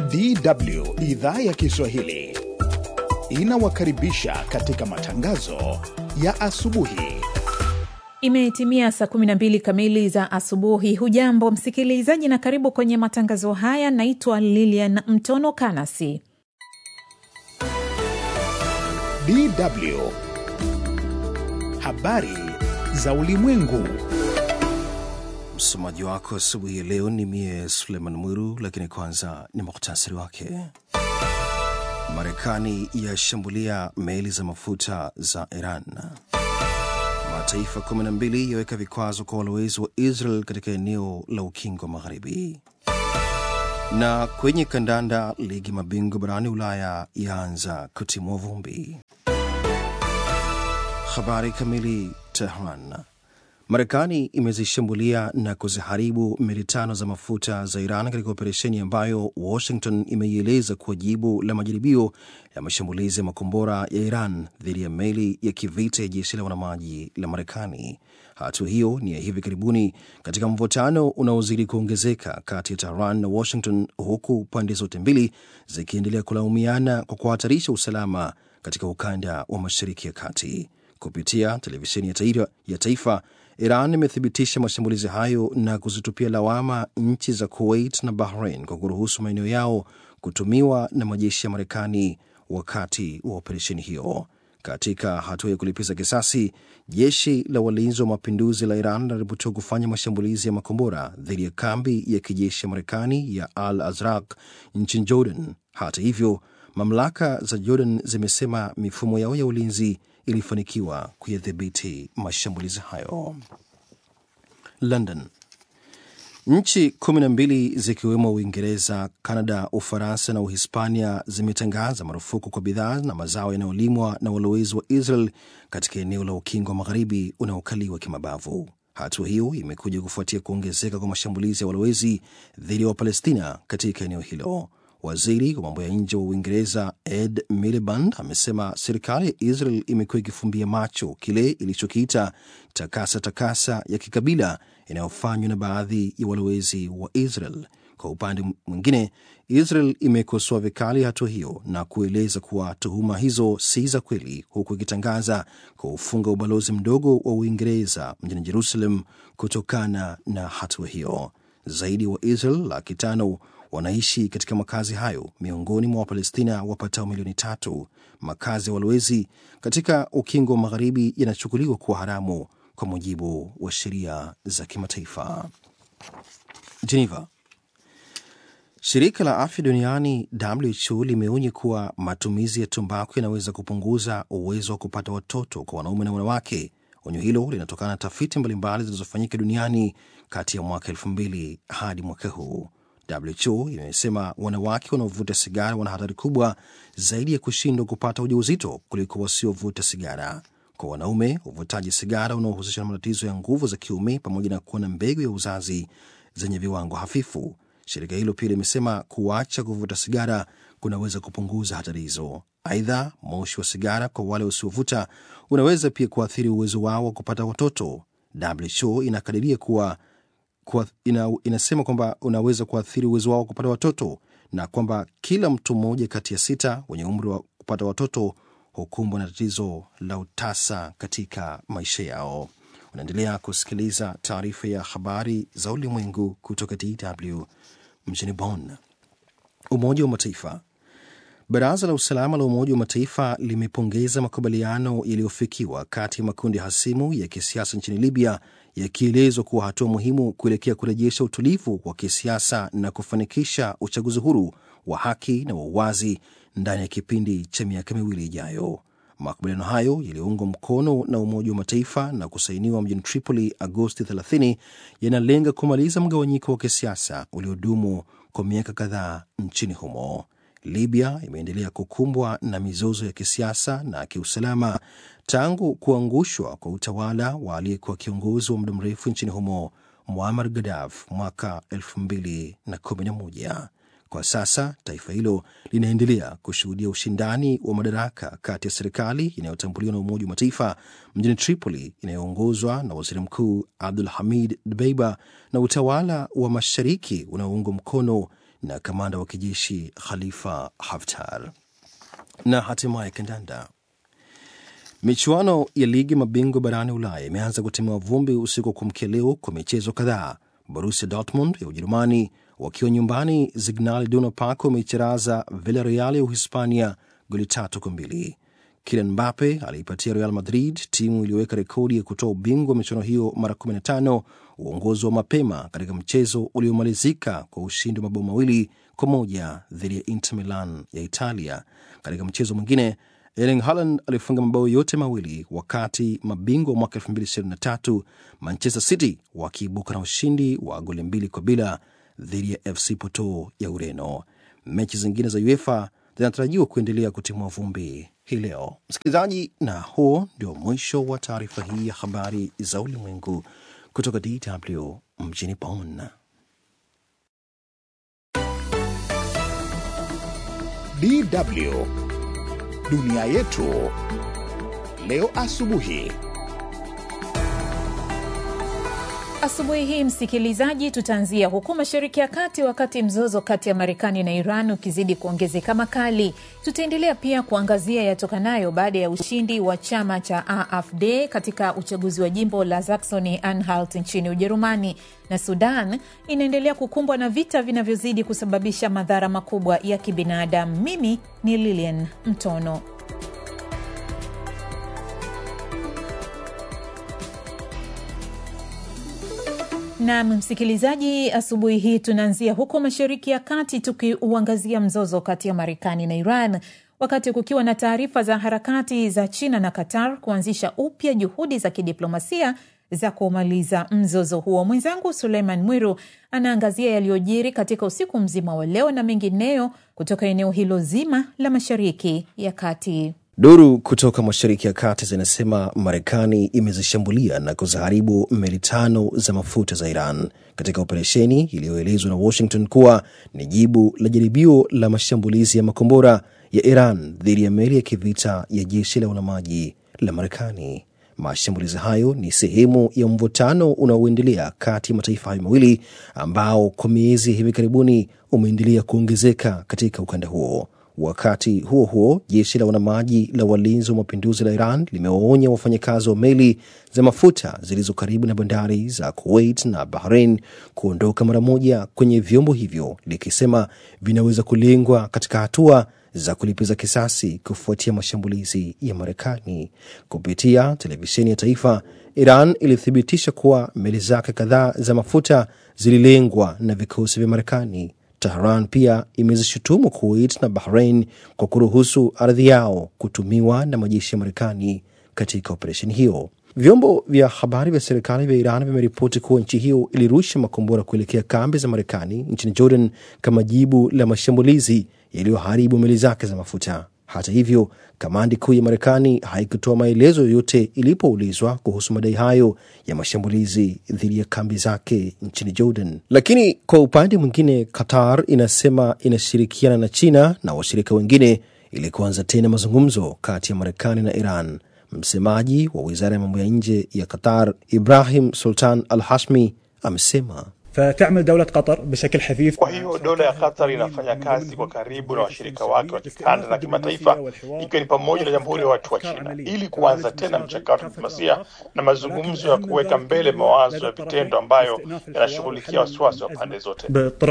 DW idhaa ya Kiswahili inawakaribisha katika matangazo ya asubuhi. Imetimia saa 12 kamili za asubuhi. Hujambo msikilizaji na karibu kwenye matangazo haya. Naitwa Lilian Mtono Kanasi. DW habari za ulimwengu. Msomaji wako asubuhi leo ni mie Suleiman Mwiru, lakini kwanza ni mukhtasari wake. Marekani yashambulia meli za mafuta za Iran. Mataifa 12 yaweka vikwazo kwa walowezi wa Israel katika eneo la Ukingo wa Magharibi. Na kwenye kandanda, ligi mabingwa barani Ulaya yaanza kutimua vumbi. Habari kamili. Tehran. Marekani imezishambulia na kuziharibu meli 5 za mafuta za Iran katika operesheni ambayo Washington imeieleza kuwa jibu la majaribio ya mashambulizi ya makombora ya Iran dhidi ya meli ya kivita ya jeshi la wanamaji la Marekani. Hatua hiyo ni ya hivi karibuni katika mvutano unaozidi kuongezeka kati ya Tehran na Washington, huku pande zote mbili zikiendelea kulaumiana kwa kuhatarisha usalama katika ukanda wa Mashariki ya Kati. Kupitia televisheni ya taifa, Iran imethibitisha mashambulizi hayo na kuzitupia lawama nchi za Kuwait na Bahrain kwa kuruhusu maeneo yao kutumiwa na majeshi ya Marekani wakati wa operesheni hiyo. Katika hatua ya kulipiza kisasi, jeshi la walinzi wa mapinduzi la Iran linaripotiwa kufanya mashambulizi ya makombora dhidi ya kambi ya kijeshi ya Marekani ya Al-Azraq nchini Jordan. Hata hivyo, mamlaka za Jordan zimesema mifumo yao ya ulinzi ilifanikiwa kuyadhibiti mashambulizi hayo. London. Nchi 12 zikiwemo Uingereza, Kanada, Ufaransa na Uhispania zimetangaza marufuku kwa bidhaa na mazao yanayolimwa na walowezi wa Israel katika eneo la Ukingo wa Magharibi unaokaliwa kimabavu. Hatua hiyo imekuja kufuatia kuongezeka kwa mashambulizi ya walowezi dhidi ya Wapalestina katika eneo hilo. Waziri wa mambo ya nje wa Uingereza Ed Miliband amesema serikali ya Israel imekuwa ikifumbia macho kile ilichokiita takasa ya kikabila inayofanywa na baadhi ya walowezi wa Israel. Kwa upande mwingine, Israel imekosoa vikali hatua hiyo na kueleza kuwa tuhuma hizo si za kweli, huku ikitangaza kufunga ubalozi mdogo wa Uingereza mjini Jerusalem kutokana na hatua hiyo. Zaidi wa Israel 500,000 wanaishi katika makazi hayo miongoni mwa Wapalestina wapatao milioni 3. Makazi ya walowezi katika Ukingo wa Magharibi yanachukuliwa kuwa haramu kwa mujibu wa sheria za kimataifa. Geneva. Shirika la Afya Duniani WHO limeonya kuwa matumizi ya tumbaku yanaweza kupunguza uwezo wa kupata watoto kwa wanaume na wanawake. Onyo hilo linatokana na tafiti mbalimbali zilizofanyika duniani kati ya mwaka 2000 hadi mwaka huu. WHO imesema wanawake wanaovuta sigara wana hatari kubwa zaidi ya kushindwa kupata ujauzito kuliko wasiovuta sigara. Kwa wanaume, uvutaji sigara unaohusisha na matatizo ya nguvu za kiume pamoja na kuwa na mbegu ya uzazi zenye viwango hafifu. Shirika hilo pia limesema kuacha kuvuta sigara kunaweza kupunguza hatari hizo. Aidha, moshi wa sigara kwa wale wasiovuta unaweza pia kuathiri uwezo wao wa kupata watoto. WHO inakadiria inasema kwamba unaweza kuathiri uwezo wao kupata watoto na kwamba kila mtu mmoja kati ya 6 wenye umri wa kupata watoto hukumbwa na tatizo la utasa katika maisha yao. Unaendelea kusikiliza taarifa ya habari za ulimwengu kutoka DW mjini Bonn. Umoja wa Mataifa. Baraza la Usalama la Umoja wa Mataifa limepongeza makubaliano yaliyofikiwa kati ya makundi hasimu ya kisiasa nchini Libya, yakielezwa kuwa hatua muhimu kuelekea kurejesha utulivu wa kisiasa na kufanikisha uchaguzi huru wa haki na wa uwazi ndani ya kipindi cha miaka 2 ijayo. Makubaliano hayo yaliyoungwa mkono na Umoja wa Mataifa na kusainiwa mjini Tripoli Agosti 30 yanalenga kumaliza mgawanyiko wa kisiasa uliodumu kwa miaka kadhaa nchini humo. Libya imeendelea kukumbwa na mizozo ya kisiasa na kiusalama tangu kuangushwa kwa utawala wa aliyekuwa kiongozi wa muda mrefu nchini humo Muammar Gaddafi mwaka 2011. Kwa sasa taifa hilo linaendelea kushuhudia ushindani wa madaraka kati ya serikali inayotambuliwa na Umoja wa Mataifa mjini Tripoli inayoongozwa na Waziri Mkuu Abdul Hamid Dbeiba na utawala wa mashariki unaoungwa mkono na kamanda wa kijeshi Khalifa Haftar. Na hatimaye kandanda. Michuano ya ligi mabingwa barani Ulaya imeanza kutimua vumbi usiku kumkia leo kwa michezo kadhaa. Borussia Dortmund ya Ujerumani wakiwa nyumbani Signal Iduna Park wameicharaza Villarreal ya Uhispania goli 3-2. Kylian Mbappe aliipatia Real Madrid, timu iliyoweka rekodi ya kutoa ubingwa michuano hiyo mara 15, uongozi wa mapema katika mchezo uliomalizika kwa ushindi wa mabao 2-1 dhidi ya Inter Milan ya Italia. Katika mchezo mwingine, Erling Haaland alifunga mabao yote mawili, wakati mabingwa mwaka 2023 Manchester City wakiibuka na ushindi wa goli 2-0 dhidi ya FC Porto ya Ureno. Mechi zingine za UEFA zinatarajiwa kuendelea kutimua vumbi hii leo. Msikilizaji, na huo ndio mwisho wa taarifa hii ya habari za ulimwengu kutoka DW mjini Bonn. DW Dunia Yetu leo asubuhi. Asubuhi hii msikilizaji, tutaanzia huko Mashariki ya Kati, wakati mzozo kati ya Marekani na Iran ukizidi kuongezeka makali. Tutaendelea pia kuangazia yatokanayo baada ya ushindi wa chama cha AfD katika uchaguzi wa jimbo la Saxony-Anhalt nchini Ujerumani. Na Sudan inaendelea kukumbwa na vita vinavyozidi kusababisha madhara makubwa ya kibinadamu. Mimi ni Lilian Mtono. Na msikilizaji, asubuhi hii tunaanzia huko Mashariki ya Kati tukiuangazia mzozo kati ya Marekani na Iran, wakati kukiwa na taarifa za harakati za China na Qatar kuanzisha upya juhudi za kidiplomasia za kumaliza mzozo huo. Mwenzangu Suleiman Mwiru anaangazia yaliyojiri katika usiku mzima wa leo na mengineyo kutoka eneo hilo zima la Mashariki ya Kati. Duru kutoka Mashariki ya Kati zinasema Marekani imezishambulia na kuziharibu meli 5 za mafuta za Iran katika operesheni iliyoelezwa na Washington kuwa ni jibu la jaribio la mashambulizi ya makombora ya Iran dhidi ya meli ya kivita ya jeshi la wanamaji la Marekani. Mashambulizi hayo ni sehemu ya mvutano unaoendelea kati ya mataifa hayo mawili ambao kwa miezi hivi karibuni umeendelea kuongezeka katika ukanda huo. Wakati huo huo, jeshi la wanamaji la walinzi wa mapinduzi la Iran limewaonya wafanyakazi wa meli za mafuta zilizo karibu na bandari za Kuwait na Bahrain kuondoka mara moja kwenye vyombo hivyo, likisema vinaweza kulengwa katika hatua za kulipiza kisasi kufuatia mashambulizi ya Marekani. Kupitia televisheni ya taifa, Iran ilithibitisha kuwa meli zake kadhaa za mafuta zililengwa na vikosi vya Marekani. Tehran pia imezishutumu Kuwait na Bahrain kwa kuruhusu ardhi yao kutumiwa na majeshi ya Marekani katika operesheni hiyo. Vyombo vya habari vya serikali vya Iran vimeripoti kuwa nchi hiyo ilirusha makombora kuelekea kambi za Marekani nchini Jordan kama jibu la mashambulizi yaliyoharibu meli zake za mafuta. Hata hivyo, kamandi kuu ya Marekani haikutoa maelezo yoyote ilipoulizwa kuhusu madai hayo ya mashambulizi dhidi ya kambi zake nchini Jordan. Lakini kwa upande mwingine, Qatar inasema inashirikiana na China na washirika wengine ili kuanza tena mazungumzo kati ya Marekani na Iran. Msemaji wa Wizara ya Mambo ya Nje ya Qatar, Ibrahim Sultan Al-Hashmi, amesema فتعمل دولة قطر بشكل حثيث. Kwa hiyo dola ya Qatar inafanya kazi kwa karibu na washirika wake wa kikanda na kimataifa, ikiwa ni pamoja na Jamhuri ya Watu wa China, ili kuanza tena mchakato wa diplomasia na mazungumzo ya kuweka mbele mawazo ya vitendo ambayo yanashughulikia wasiwasi wa pande zote.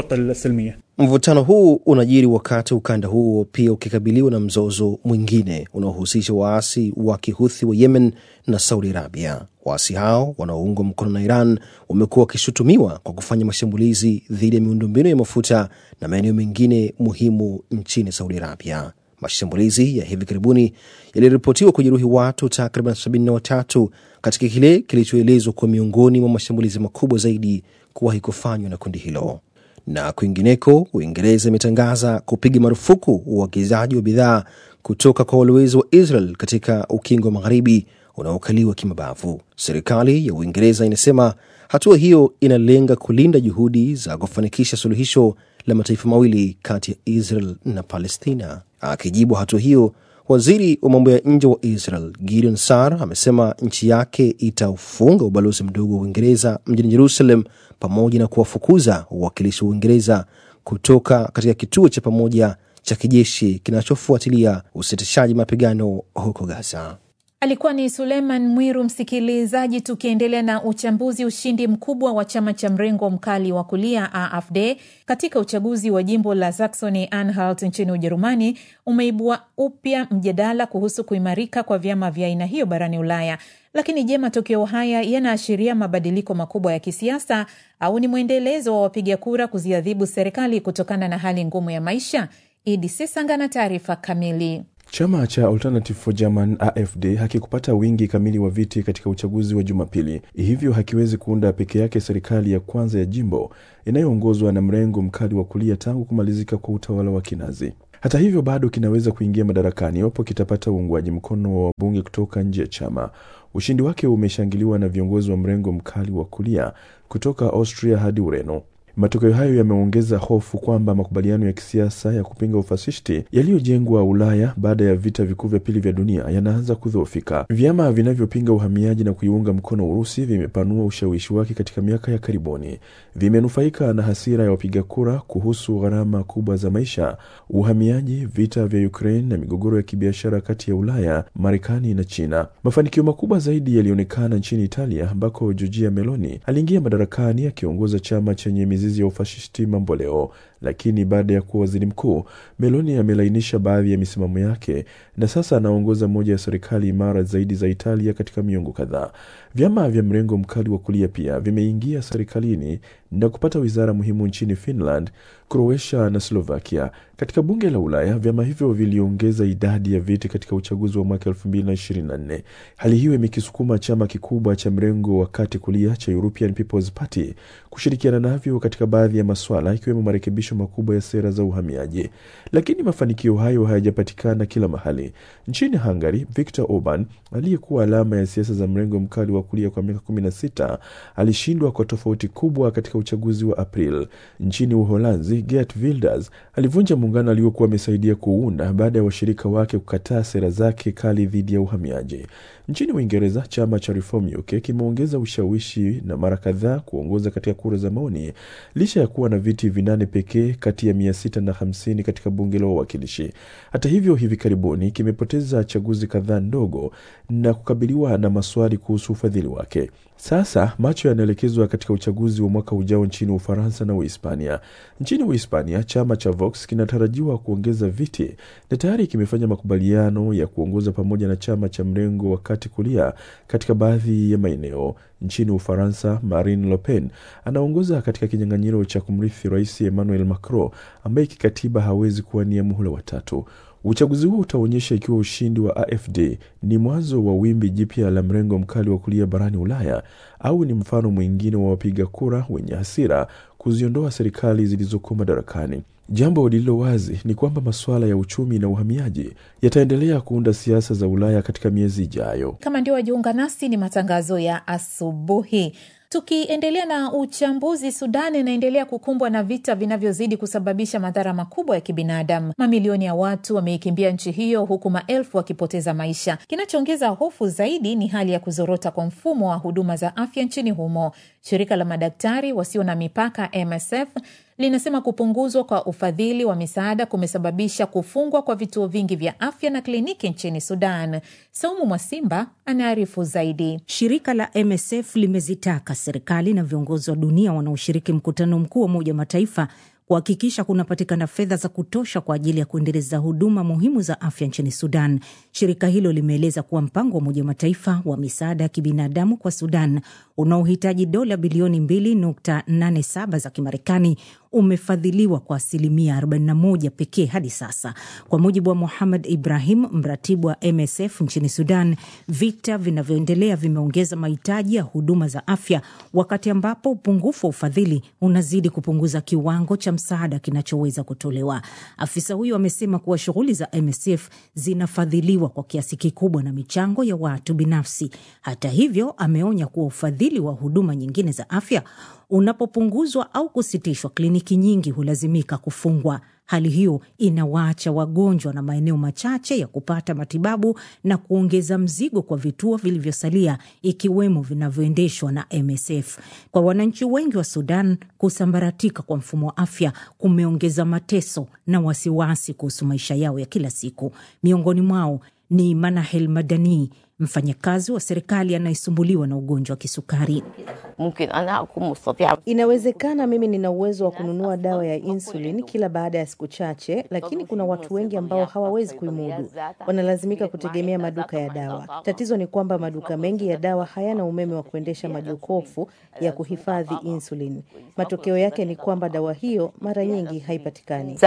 Mvutano huu unajiri wakati ukanda huo pia ukikabiliwa na mzozo mwingine unaohusisha waasi wa Kihuthi wa Yemen na Saudi Arabia. Waasi hao wanaoungwa mkono na Iran wamekuwa wakishutumiwa kwa kufanya mashambulizi dhidi ya miundombinu ya mafuta na maeneo mengine muhimu nchini Saudi Arabia. Mashambulizi ya hivi karibuni yaliripotiwa kujeruhi watu takriban 73 katika kile kilichoelezwa kwa miongoni mwa mashambulizi makubwa zaidi kuwahi kufanywa na kundi hilo. Na kwingineko, Uingereza imetangaza kupiga marufuku uagizaji wa bidhaa kutoka kwa walowezi wa Israel katika ukingo wa Magharibi unaokaliwa kimabavu. Serikali ya Uingereza inasema hatua hiyo inalenga kulinda juhudi za kufanikisha suluhisho la mataifa mawili kati ya Israel na Palestina. Akijibu hatua hiyo, waziri wa mambo ya nje wa Israel Gideon Saar amesema nchi yake itaufunga ubalozi mdogo wa Uingereza mjini Jerusalem pamoja na kuwafukuza wawakilishi wa Uingereza kutoka katika kituo cha pamoja cha kijeshi kinachofuatilia usitishaji mapigano huko Gaza. Alikuwa ni Suleiman Mwiru. Msikilizaji, tukiendelea na uchambuzi, ushindi mkubwa wa chama cha mrengo mkali wa kulia AfD katika uchaguzi wa jimbo la Saxony-Anhalt nchini Ujerumani umeibua upya mjadala kuhusu kuimarika kwa vyama vya aina hiyo barani Ulaya. Lakini je, matokeo haya yanaashiria mabadiliko makubwa ya kisiasa au ni mwendelezo wa wapiga kura kuziadhibu serikali kutokana na hali ngumu ya maisha? Idi Sesanga na taarifa kamili. Chama cha Alternative for German AfD hakikupata wingi kamili wa viti katika uchaguzi wa Jumapili. Hivyo hakiwezi kuunda peke yake serikali ya kwanza ya jimbo inayoongozwa na mrengo mkali wa kulia tangu kumalizika kwa utawala wa Kinazi. Hata hivyo bado kinaweza kuingia madarakani iwapo kitapata uungwaji mkono wa wabunge kutoka nje ya chama. Ushindi wake umeshangiliwa na viongozi wa mrengo mkali wa kulia kutoka Austria hadi Ureno. Matokeo hayo yameongeza hofu kwamba makubaliano ya kisiasa ya kupinga ufashisti yaliyojengwa Ulaya baada ya vita vikuu vya pili vya dunia yanaanza kudhoofika. Vyama vinavyopinga uhamiaji na kuiunga mkono Urusi vimepanua ushawishi wake katika miaka ya karibuni. Vimenufaika na hasira ya wapiga kura kuhusu gharama kubwa za maisha, uhamiaji, vita vya Ukraine na migogoro ya kibiashara kati ya Ulaya, Marekani na China. Mafanikio makubwa zaidi yalionekana nchini Italia ambako Giorgia Meloni aliingia madarakani akiongoza chama chenye mizizi ya ufashisti mamboleo. Lakini baada ya kuwa waziri mkuu, Meloni amelainisha baadhi ya misimamo yake na sasa anaongoza moja ya serikali imara zaidi za Italia katika miongo kadhaa. Vyama vya mrengo mkali wa kulia pia vimeingia serikalini na kupata wizara muhimu nchini Finland, Croatia na Slovakia. Katika bunge la Ulaya, vyama hivyo viliongeza idadi ya viti katika uchaguzi wa mwaka 2024. Hali hiyo imekisukuma chama kikubwa cha mrengo wa kati kulia cha European People's Party kushirikiana navyo katika baadhi ya masuala ikiwemo marekebisho makubwa ya sera za uhamiaji. Lakini mafanikio hayo hayajapatikana kila mahali. Nchini Hungary, Viktor Orban aliyekuwa alama ya siasa za mrengo mkali wa kulia kwa miaka 16 alishindwa kwa tofauti kubwa katika uchaguzi wa April. Nchini Uholanzi, Geert Wilders alivunja muungano aliokuwa amesaidia kuunda baada ya washirika wake kukataa sera zake kali dhidi ya uhamiaji. Nchini Uingereza, chama cha Reform UK kimeongeza ushawishi na mara kadhaa kuongoza katika kura za maoni licha ya kuwa na viti 8 pekee kati ya 650 katika bunge la wawakilishi. Hata hivyo, hivi karibuni kimepoteza chaguzi kadhaa ndogo na kukabiliwa na maswali kuhusu ufadhili wake. Sasa macho yanaelekezwa katika uchaguzi wa mwaka ujao nchini Ufaransa na Uhispania. Nchini Uhispania, chama cha Vox kinatarajiwa kuongeza viti na tayari kimefanya makubaliano ya kuongoza pamoja na chama cha mrengo wa kati kulia katika baadhi ya maeneo. Nchini Ufaransa, Marine Le Pen anaongoza katika kinyang'anyiro cha kumrithi Rais Emmanuel Macron ambaye kikatiba hawezi kuwania muhula wa 3. Uchaguzi huo utaonyesha ikiwa ushindi wa AfD ni mwanzo wa wimbi jipya la mrengo mkali wa kulia barani Ulaya au ni mfano mwingine wa wapiga kura wenye hasira kuziondoa serikali zilizokuwa madarakani. Jambo lililo wazi ni kwamba masuala ya uchumi na uhamiaji yataendelea kuunda siasa za Ulaya katika miezi ijayo. Kama ndio wajiunga nasi, ni matangazo ya asubuhi. Tukiendelea na uchambuzi, Sudan inaendelea kukumbwa na vita vinavyozidi kusababisha madhara makubwa ya kibinadamu. Mamilioni ya watu wameikimbia nchi hiyo huku maelfu wakipoteza maisha. Kinachoongeza hofu zaidi ni hali ya kuzorota kwa mfumo wa huduma za afya nchini humo. Shirika la madaktari wasio na mipaka MSF linasema kupunguzwa kwa ufadhili wa misaada kumesababisha kufungwa kwa vituo vingi vya afya na kliniki nchini Sudan. Saumu Mwasimba anaarifu zaidi. Shirika la MSF limezitaka serikali na viongozi wa dunia wanaoshiriki mkutano mkuu wa Umoja wa Mataifa kuhakikisha kunapatikana fedha za kutosha kwa ajili ya kuendeleza huduma muhimu za afya nchini Sudan. Shirika hilo limeeleza kuwa mpango wa Umoja wa Mataifa wa misaada ya kibinadamu kwa Sudan unaohitaji dola bilioni 2.87 za Kimarekani umefadhiliwa kwa 41% pekee hadi sasa. Kwa mujibu wa Mohamed Ibrahim, mratibu wa MSF nchini Sudan, vita vinavyoendelea vimeongeza mahitaji ya huduma za afya wakati ambapo upungufu wa ufadhili unazidi kupunguza kiwango cha msaada kinachoweza kutolewa. Afisa huyo amesema kuwa shughuli za MSF zinafadhiliwa kwa kiasi kikubwa na michango ya watu binafsi. Hata hivyo, ameonya kuwa ufadhili wa huduma nyingine za afya Unapopunguzwa au kusitishwa, kliniki nyingi hulazimika kufungwa. Hali hiyo inawaacha wagonjwa na maeneo machache ya kupata matibabu na kuongeza mzigo kwa vituo vilivyosalia, ikiwemo vinavyoendeshwa na MSF. Kwa wananchi wengi wa Sudan, kusambaratika kwa mfumo wa afya kumeongeza mateso na wasiwasi kuhusu maisha yao ya kila siku. Miongoni mwao ni Manahel Madani, mfanyakazi wa serikali anayesumbuliwa na ugonjwa wa kisukari. Inawezekana mimi nina uwezo wa kununua dawa ya insulin kila baada ya siku chache, lakini kuna watu wengi ambao hawawezi kuimudu. Wanalazimika kutegemea maduka ya dawa. Tatizo ni kwamba maduka mengi ya dawa hayana umeme wa kuendesha majokofu ya kuhifadhi insulin. Matokeo yake ni kwamba dawa hiyo mara nyingi haipatikani.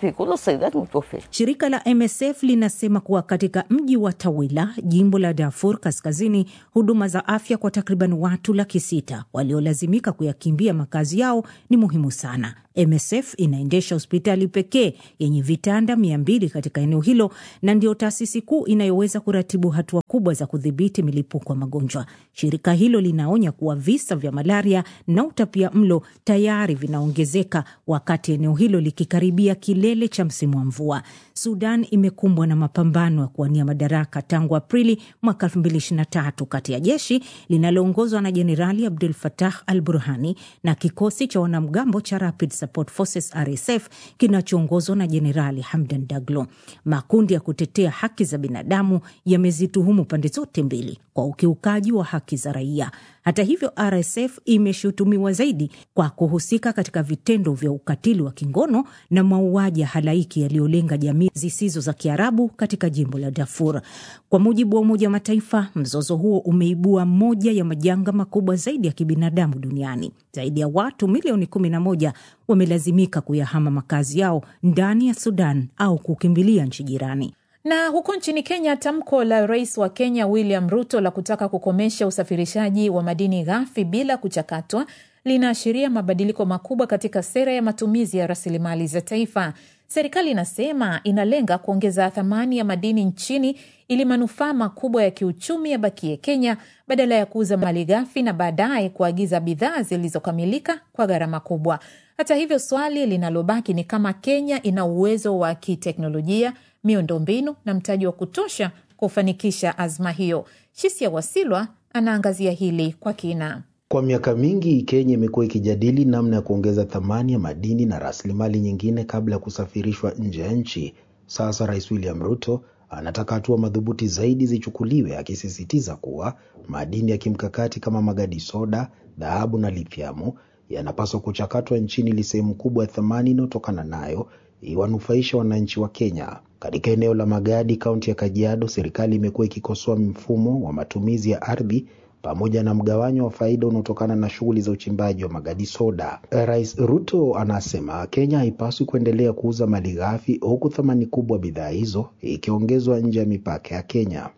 Shirika la MSF linasema kuwa katika mji wa Tawila, jimbo la Darfur Kaskazini, huduma za afya kwa takriban watu 600,000 waliolazimika kuyakimbia makazi yao ni muhimu sana. MSF inaendesha hospitali pekee yenye vitanda 200 katika eneo hilo na ndio taasisi kuu inayoweza kuratibu hatua kubwa za kudhibiti milipuko ya magonjwa. Shirika hilo linaonya kuwa visa vya malaria na utapia mlo tayari vinaongezeka wakati eneo hilo likikaribia kilele cha msimu wa mvua. Sudan imekumbwa na mapambano ya kuwania madaraka tangu Aprili mwaka 2023 kati ya jeshi linaloongozwa na Jenerali Abdel Fattah al-Burhani na kikosi cha wanamgambo cha Rapid Support Forces RSF kinachoongozwa na Jenerali Hamdan Daglo. Makundi ya kutetea haki za binadamu yamezituhumu pande zote mbili kwa ukiukaji wa haki za raia. Hata hivyo, RSF imeshutumiwa zaidi kwa kuhusika katika vitendo vya ukatili wa kingono na mauaji ya halaiki yaliyolenga jamii zisizo za Kiarabu katika jimbo la Darfur. Kwa mujibu wa Umoja wa Mataifa, mzozo huo umeibua moja ya majanga makubwa zaidi ya kibinadamu duniani. Zaidi ya watu milioni 11 wamelazimika kuyahama makazi yao ndani ya Sudan au kukimbilia nchi jirani. Na huko nchini Kenya, tamko la Rais wa Kenya William Ruto la kutaka kukomesha usafirishaji wa madini ghafi bila kuchakatwa linaashiria mabadiliko makubwa katika sera ya matumizi ya rasilimali za taifa. Serikali inasema inalenga kuongeza thamani ya madini nchini ili manufaa makubwa ya kiuchumi yabakie Kenya badala ya kuuza mali ghafi na baadaye kuagiza bidhaa zilizokamilika kwa gharama kubwa. Hata hivyo, swali linalobaki ni kama Kenya ina uwezo wa kiteknolojia, miundombinu na mtaji wa kutosha kufanikisha azma hiyo. Shisia Wasilwa anaangazia hili kwa kina. Kwa miaka mingi Kenya imekuwa ikijadili namna ya kuongeza thamani ya madini na rasilimali nyingine kabla ya kusafirishwa nje ya nchi. Sasa Rais William Ruto anataka hatua madhubuti zaidi zichukuliwe, akisisitiza kuwa madini ya kimkakati kama magadi soda, dhahabu na lithiamu yanapaswa kuchakatwa nchini ili sehemu kubwa ya thamani inayotokana nayo iwanufaisha wananchi wa Kenya. Katika eneo la magadi, kaunti ya Kajiado, serikali imekuwa ikikosoa mfumo wa matumizi ya ardhi pamoja na mgawanyo wa faida unaotokana na shughuli za uchimbaji wa magadi soda. Rais Ruto anasema Kenya haipaswi kuendelea kuuza mali ghafi huku thamani kubwa bidhaa hizo ikiongezwa nje ya mipaka ya Kenya.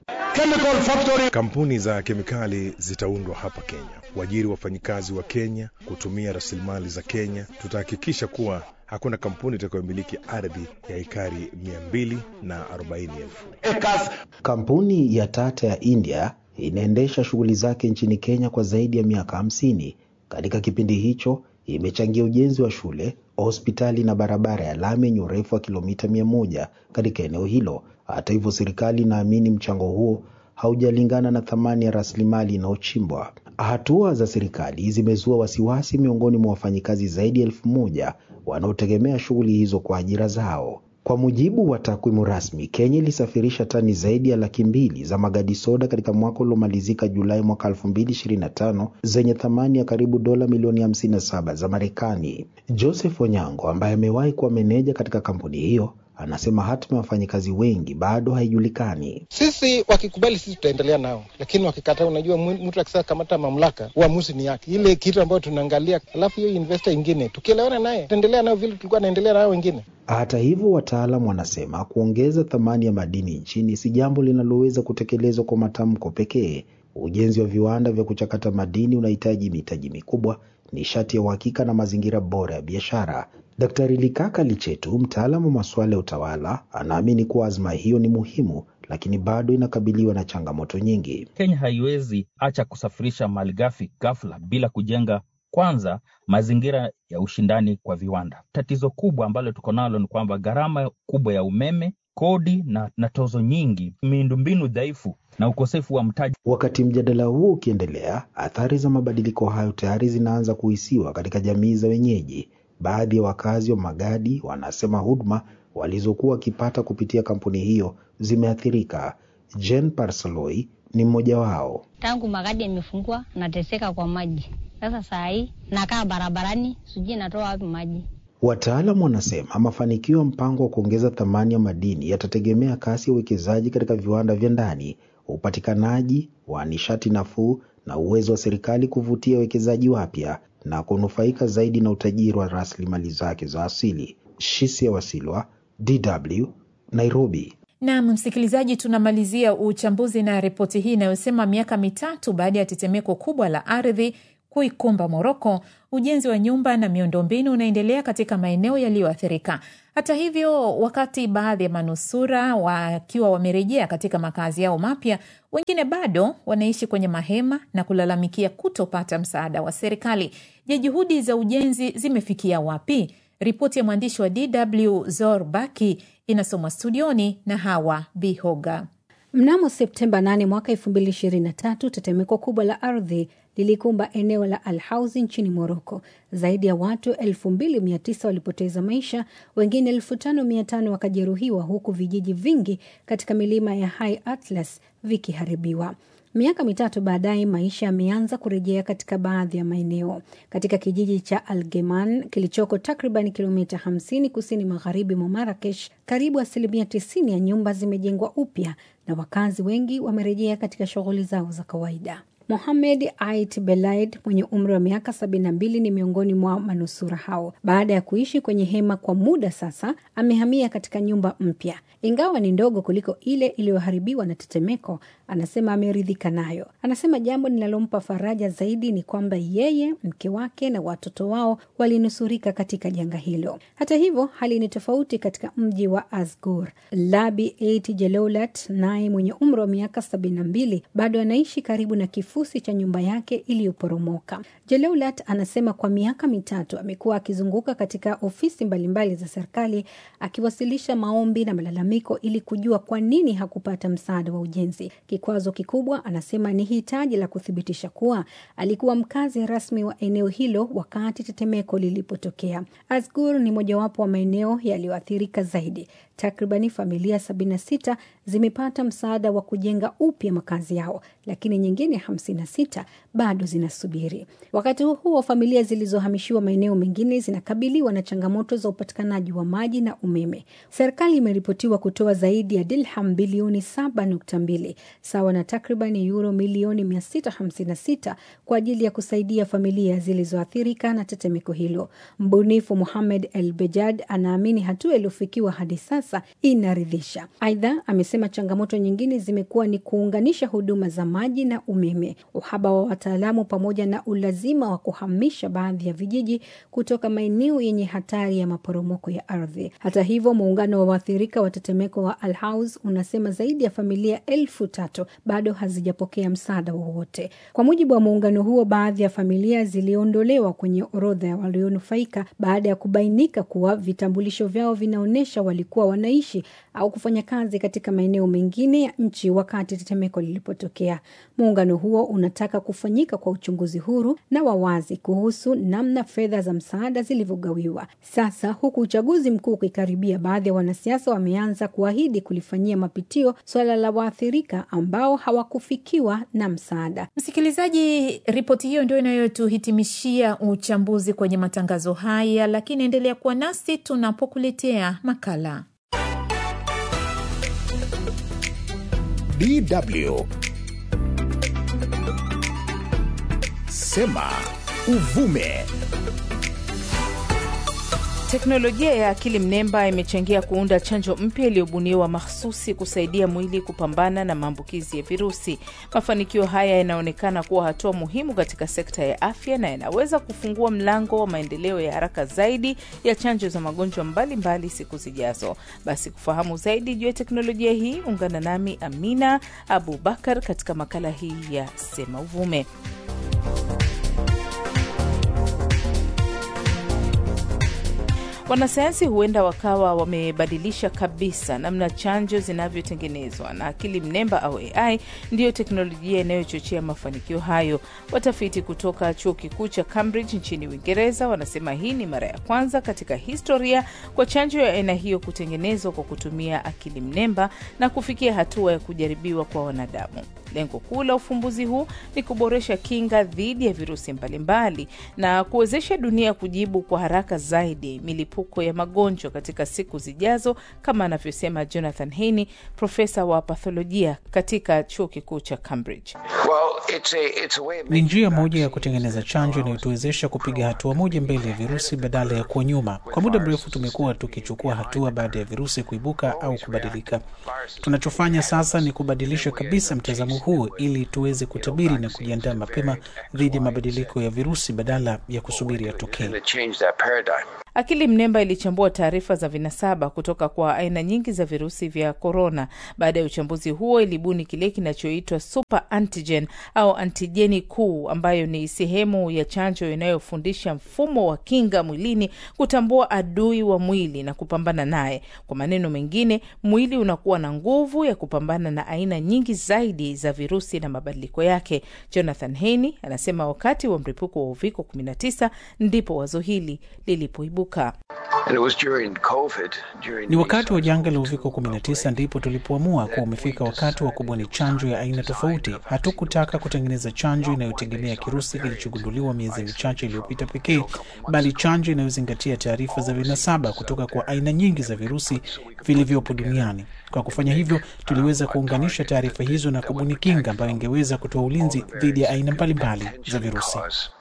Kampuni za kemikali zitaundwa hapa Kenya, kuajiri wafanyikazi wa Kenya, kutumia rasilimali za Kenya. Tutahakikisha kuwa hakuna kampuni itakayomiliki ardhi ya ekari 240,000. Kampuni ya Tata ya India inaendesha shughuli zake nchini Kenya kwa zaidi ya miaka 50. Katika kipindi hicho imechangia ujenzi wa shule, hospitali na barabara ya lami yenye urefu wa kilomita 100 katika eneo hilo. Hata hivyo, serikali inaamini mchango huo haujalingana na thamani ya rasilimali inayochimbwa. Hatua za serikali zimezua wasiwasi miongoni mwa wafanyikazi zaidi ya 1,000 wanaotegemea shughuli hizo kwa ajira zao. Kwa mujibu wa takwimu rasmi, Kenya ilisafirisha tani zaidi ya 200,000 za magadi soda katika mwaka uliomalizika Julai mwaka 2025 zenye thamani ya karibu dola milioni 57 za Marekani. Joseph Onyango ambaye amewahi kuwa meneja katika kampuni hiyo anasema hatima ya wafanyikazi wengi bado haijulikani. Sisi wakikubali sisi tutaendelea nao, lakini wakikataa, unajua mtu akisema kamata mamlaka, uamuzi ni yake. Ile kitu ambayo tunaangalia, alafu hiyo investor ingine tukielewana naye tutaendelea nao vile tulikuwa naendelea nao wengine. Hata hivyo, wataalamu wanasema kuongeza thamani ya madini nchini si jambo linaloweza kutekelezwa kwa matamko pekee. Ujenzi wa viwanda vya kuchakata madini unahitaji mitaji mikubwa, nishati ya uhakika na mazingira bora ya biashara. Daktari Likaka Lichetu, mtaalamu wa masuala ya utawala, anaamini kuwa azma hiyo ni muhimu, lakini bado inakabiliwa na changamoto nyingi. Kenya haiwezi acha kusafirisha malighafi ghafla bila kujenga Kwanza, mazingira ya ushindani kwa viwanda. Tatizo kubwa ambalo tuko nalo ni kwamba gharama kubwa ya umeme, kodi na tozo nyingi, miundombinu dhaifu na ukosefu wa mtaji. Wakati mjadala huu ukiendelea, athari za mabadiliko hayo tayari zinaanza kuhisiwa katika jamii za wenyeji. Baadhi ya wakazi wa Magadi wanasema huduma walizokuwa wakipata kupitia kampuni hiyo zimeathirika. Jen Parsoloi ni mmoja wao. Tangu Magadi imefungwa nateseka kwa maji. Sasa saa hii nakaa barabarani, sijui natoa wapi maji. Wataalamu wanasema mafanikio ya mpango wa kuongeza thamani ya madini yatategemea kasi ya uwekezaji katika viwanda vya ndani, upatikanaji wa nishati nafuu na uwezo wa serikali kuvutia wawekezaji wapya na kunufaika zaidi na utajiri wa rasilimali zake za asili. Shisia Wasilwa, DW, Nairobi. Na msikilizaji, tunamalizia uchambuzi na ripoti hii inayosema miaka 3 baada ya tetemeko kubwa la ardhi kuikumba Moroko, ujenzi wa nyumba na miundombinu unaendelea katika maeneo yaliyoathirika. Hata hivyo, wakati baadhi ya manusura wakiwa wamerejea katika makazi yao mapya, wengine bado wanaishi kwenye mahema na kulalamikia kutopata msaada wa serikali. Je, juhudi za ujenzi zimefikia wapi? Ripoti ya mwandishi wa DW Zor Baki inasomwa studioni na Hawa Bihoga. Mnamo Septemba 8 mwaka 2023, tetemeko kubwa la ardhi lilikumba eneo la Al-Houzi nchini Moroko. Zaidi ya watu 2900 walipoteza maisha, wengine 5500 wakajeruhiwa, huku vijiji vingi katika milima ya High Atlas vikiharibiwa. Miaka 3 baadaye, maisha yameanza kurejea katika baadhi ya maeneo. Katika kijiji cha Al-Geman kilichoko takriban kilomita 50 kusini magharibi mwa Marrakesh, karibu 90% ya nyumba zimejengwa upya na wakazi wengi wamerejea katika shughuli zao za kawaida. Mohamed Ait Belaid mwenye umri wa miaka 72 ni miongoni mwa manusura hao. Baada ya kuishi kwenye hema kwa muda sasa, amehamia katika nyumba mpya. Ingawa ni ndogo kuliko ile iliyoharibiwa na tetemeko, anasema ameridhika nayo. Anasema jambo linalompa faraja zaidi ni kwamba yeye, mke wake na watoto wao walinusurika katika janga hilo. Hata hivyo, hali ni tofauti katika mji wa Azgur. Labi Ait Jeloulat, naye mwenye umri wa miaka 72, bado anaishi karibu na kifusi cha nyumba yake iliyoporomoka. Jeloulat anasema kwa miaka 3 amekuwa akizunguka katika ofisi mbalimbali za serikali akiwasilisha maombi na malalamiko ili kujua kwa nini hakupata msaada wa ujenzi. Kikwazo kikubwa, anasema, ni hitaji la kuthibitisha kuwa alikuwa mkazi rasmi wa eneo hilo wakati tetemeko lilipotokea. Azgur ni mojawapo wa maeneo yaliyoathirika zaidi. Takribani familia 76 zimepata msaada wa kujenga upya makazi yao, lakini nyingine 56 bado zinasubiri. Wakati huo, familia zilizohamishiwa maeneo mengine zinakabiliwa na changamoto za upatikanaji wa maji na umeme. Serikali imeripotiwa kutoa zaidi ya dirham bilioni 7.2, sawa na takriban euro milioni 656 kwa ajili ya kusaidia familia zilizoathirika na tetemeko hilo. Mbunifu Mohamed El Bejad anaamini hatua iliyofikiwa hadi sasa inaridhisha. Aidha, amesema changamoto nyingine zimekuwa ni kuunganisha huduma za maji na umeme, uhaba wa wataalamu, pamoja na ulazima wa kuhamisha baadhi ya vijiji kutoka maeneo yenye hatari ya maporomoko ya ardhi. Hata hivyo, muungano wa waathirika wa tetemeko wa Al-Houzi unasema zaidi ya familia 3,000 bado hazijapokea msaada wowote. Kwa mujibu wa muungano huo, baadhi ya familia ziliondolewa kwenye orodha ya walionufaika baada ya kubainika kuwa vitambulisho vyao vinaonesha walikuwa wanaishi au kufanya kazi katika maeneo mengine ya nchi wakati tetemeko lilipotokea. Muungano huo unataka kufanyika kwa uchunguzi huru na wawazi kuhusu namna fedha za msaada zilivyogawiwa. Sasa, huku uchaguzi mkuu ukikaribia, baadhi ya wanasiasa wameanza kuahidi kulifanyia mapitio swala la waathirika ambao hawakufikiwa na msaada. Msikilizaji, ripoti hiyo ndio inayotuhitimishia uchambuzi kwenye matangazo haya, lakini endelea kuwa nasi tunapokuletea makala. DW Sema Uvume. Teknolojia ya akili mnemba imechangia kuunda chanjo mpya iliyobuniwa mahsusi kusaidia mwili kupambana na maambukizi ya virusi. Mafanikio haya yanaonekana kuwa hatua muhimu katika sekta ya afya na yanaweza kufungua mlango wa maendeleo ya haraka zaidi ya chanjo za magonjwa mbalimbali siku zijazo. Basi kufahamu zaidi juu ya teknolojia hii, ungana nami Amina Abubakar katika makala hii ya Sema Uvume. Wanasayansi huenda wakawa wamebadilisha kabisa namna chanjo zinavyotengenezwa, na akili mnemba au AI ndiyo teknolojia inayochochea mafanikio hayo. Watafiti kutoka chuo kikuu cha Cambridge nchini Uingereza wanasema hii ni mara ya kwanza katika historia kwa chanjo ya aina hiyo kutengenezwa kwa kutumia akili mnemba na kufikia hatua ya kujaribiwa kwa wanadamu. Lengo kuu la ufumbuzi huu ni kuboresha kinga dhidi ya virusi mbalimbali na kuwezesha dunia kujibu kwa haraka zaidi milipuko ya magonjwa katika siku zijazo, kama anavyosema Jonathan Haney, profesa wa patholojia katika chuo kikuu cha Cambridge. Ni njia moja ya kutengeneza chanjo inayotuwezesha kupiga hatua moja mbele ya virusi badala ya kuwa nyuma. Kwa muda mrefu tumekuwa tukichukua hatua baada ya virusi kuibuka au kubadilika. Tunachofanya sasa ni kubadilisha kabisa mtazamo huu ili tuweze kutabiri na kujiandaa mapema dhidi ya mabadiliko ya virusi badala ya kusubiri yatokee. Akili mnemba ilichambua taarifa za vinasaba kutoka kwa aina nyingi za virusi vya corona. Baada ya uchambuzi huo, ilibuni kile kinachoitwa super antigen au antijeni kuu, ambayo ni sehemu ya chanjo inayofundisha mfumo wa kinga mwilini kutambua adui wa mwili na kupambana naye. Kwa maneno mengine, mwili unakuwa na nguvu ya kupambana na aina nyingi zaidi za virusi na mabadiliko yake. Jonathan Haney anasema wakati wa mlipuko wa uviko 19 ndipo wazo hili lilipoibuka. Ni wakati wa janga la uviko 19 ndipo tulipoamua kuwa umefika wakati wa kubuni chanjo ya aina tofauti. Hatukutaka kutengeneza chanjo inayotegemea kirusi kilichogunduliwa miezi michache iliyopita pekee, bali chanjo inayozingatia taarifa za vinasaba kutoka kwa aina nyingi za virusi vilivyopo duniani. Kwa kufanya hivyo, tuliweza kuunganisha taarifa hizo na kubuni kinga ambayo ingeweza kutoa ulinzi dhidi ya aina mbalimbali za virusi.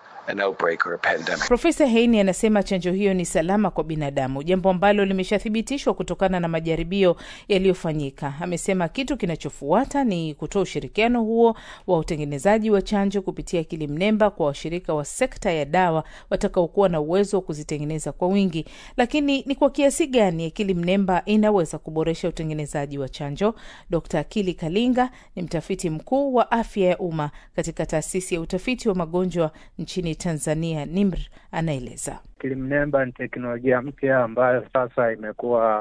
Profesa Haney anasema chanjo hiyo ni salama kwa binadamu, jambo ambalo limeshathibitishwa kutokana na majaribio yaliyofanyika. Amesema kitu kinachofuata ni kutoa ushirikiano huo wa utengenezaji wa chanjo kupitia akili mnemba kwa washirika wa sekta ya dawa watakaokuwa na uwezo wa kuzitengeneza kwa wingi. Lakini ni kwa kiasi gani akili mnemba inaweza kuboresha utengenezaji wa chanjo? Dr. Akili Kalinga ni mtafiti mkuu wa afya ya umma katika taasisi ya utafiti wa magonjwa nchini Tanzania, NIMR, anaeleza. Akili mnemba ni teknolojia mpya ambayo sasa imekuwa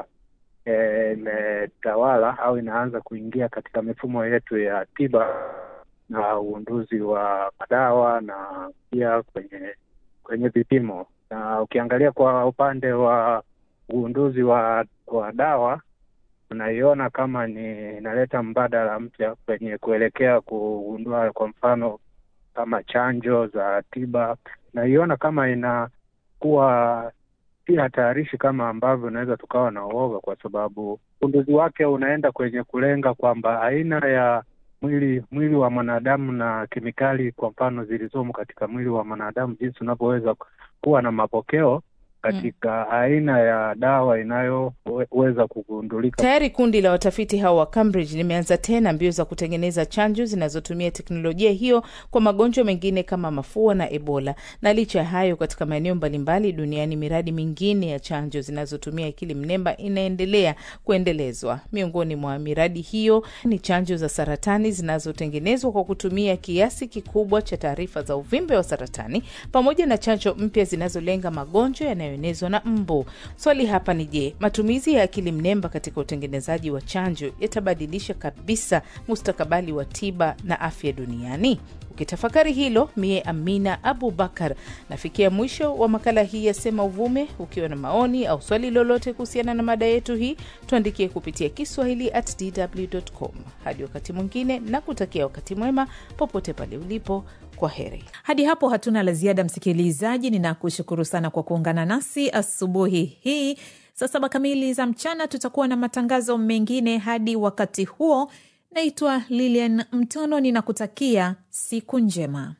imetawala au inaanza kuingia katika mifumo yetu ya tiba na uunduzi wa madawa na pia kwenye vipimo. Na ukiangalia kwa upande wa uunduzi wa dawa, unaiona kama ni inaleta mbadala mpya kwenye kuelekea kuundua kwa mfano kama chanjo za tiba. Naiona kama inakuwa pia hatarishi kama ambavyo unaweza tukawa na uoga, kwa sababu ugunduzi wake unaenda kwenye kulenga kwamba aina ya mwili wa mwanadamu na kemikali kwa mfano zilizomo katika mwili wa mwanadamu, jinsi unavyoweza kuwa na mapokeo katika aina ya dawa inayoweza kugundulika. Tayari kundi la watafiti hao wa Cambridge limeanza tena mbio za kutengeneza chanjo zinazotumia teknolojia hiyo kwa magonjwa mengine kama mafua na Ebola. Na licha ya hayo, katika maeneo mbalimbali duniani miradi mingine ya chanjo zinazotumia akili mnemba inaendelea kuendelezwa. Miongoni mwa miradi hiyo ni chanjo za saratani zinazotengenezwa kwa kutumia kiasi kikubwa cha taarifa za uvimbe wa saratani, pamoja na chanjo mpya zinazolenga magonjwa yanayoenezwa na mbu. Swali hapa ni je, matumizi ya akili mnemba katika utengenezaji wa chanjo yatabadilisha kabisa mustakabali wa tiba na afya duniani? Ukitafakari hilo, mie Amina Abubakar nafikia mwisho wa makala hii ya Sema Uvume. Ukiwa na maoni au swali lolote kuhusiana na mada yetu hii, tuandikie kupitia kiswahili@dw.com. Hadi wakati mwingine, na kutakia wakati mwema popote pale ulipo. Kwa heri. Hadi hapo hatuna la ziada, msikilizaji. Ninakushukuru sana kwa kuungana nasi asubuhi hii. Saa 7 kamili za mchana tutakuwa na matangazo mengine. Hadi wakati huo, naitwa Lilian Mtono, ninakutakia siku njema.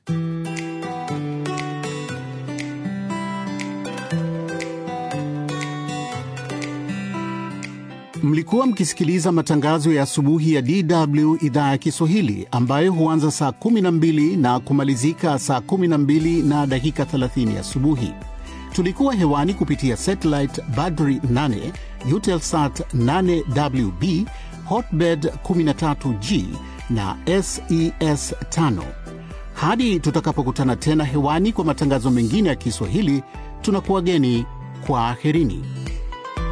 Mlikuwa mkisikiliza matangazo ya asubuhi ya DW idhaa ya Kiswahili ambayo huanza saa 12 na kumalizika saa 12 na dakika 30 asubuhi. Tulikuwa hewani kupitia satellite Badri 8, Eutelsat 8WB, Hotbird 13G na SES 5. Hadi tutakapokutana tena hewani kwa matangazo mengine ya Kiswahili, tunakuwageni Kwaherini.